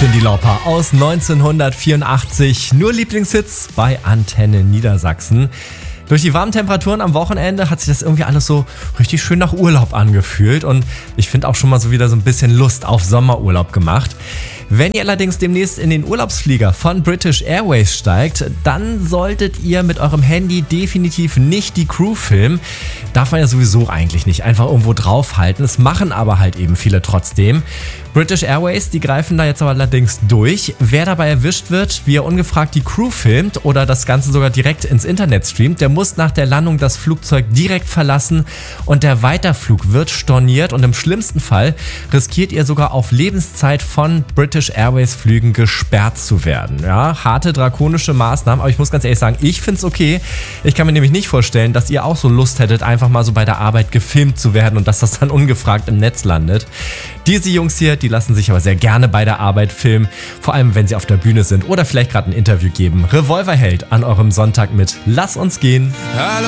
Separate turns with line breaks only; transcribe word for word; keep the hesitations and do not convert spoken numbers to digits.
Cyndi Lauper aus neunzehnhundertvierundachtzig. Nur Lieblingshits bei Antenne Niedersachsen. Durch die warmen Temperaturen am Wochenende hat sich das irgendwie alles so richtig schön nach Urlaub angefühlt. Und ich finde auch schon mal so wieder so ein bisschen Lust auf Sommerurlaub gemacht. Wenn ihr allerdings demnächst in den Urlaubsflieger von British Airways steigt, dann solltet ihr mit eurem Handy definitiv nicht die Crew filmen. Darf man ja sowieso eigentlich nicht einfach irgendwo draufhalten. Es machen aber halt eben viele trotzdem. British Airways, die greifen da jetzt aber allerdings durch. Wer dabei erwischt wird, wie er ungefragt die Crew filmt oder das Ganze sogar direkt ins Internet streamt, der muss nach der Landung das Flugzeug direkt verlassen und der Weiterflug wird storniert und im schlimmsten Fall riskiert ihr sogar auf Lebenszeit von British Airways Flügen gesperrt zu werden. Ja, harte, drakonische Maßnahmen, aber ich muss ganz ehrlich sagen, ich finde es okay. Ich kann mir nämlich nicht vorstellen, dass ihr auch so Lust hättet, einfach mal so bei der Arbeit gefilmt zu werden und dass das dann ungefragt im Netz landet. Diese Jungs hier, die lassen sich aber sehr gerne bei der Arbeit filmen, vor allem wenn sie auf der Bühne sind oder vielleicht gerade ein Interview geben. Revolverheld an eurem Sonntag mit Lass uns gehen.
Hallo.